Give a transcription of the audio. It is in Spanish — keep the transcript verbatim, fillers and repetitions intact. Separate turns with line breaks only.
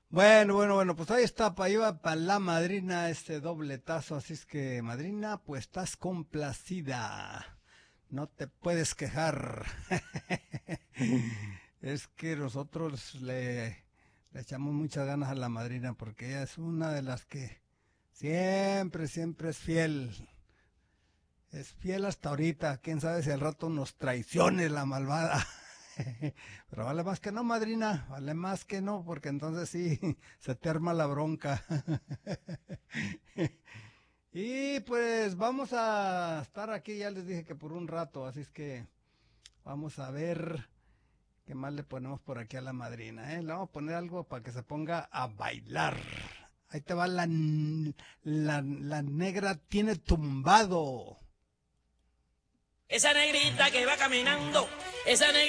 Bueno, bueno, bueno, pues ahí está, pa, iba para la madrina este dobletazo, así es que, madrina, pues estás complacida, no te puedes quejar. Es que nosotros le, le echamos muchas ganas a la madrina porque ella es una de las que siempre, siempre es fiel. Es fiel hasta ahorita, quién sabe si al rato nos traicione la malvada. Pero vale más que no, madrina, vale más que no, porque entonces sí, se te arma la bronca. Y pues vamos a estar aquí, ya les dije que por un rato, así es que vamos a ver qué más le ponemos por aquí a la madrina, ¿eh? Le vamos a poner algo para que se ponga a bailar. Ahí te va la, la, la negra tiene tumbado.
Esa negrita que va caminando, esa negrita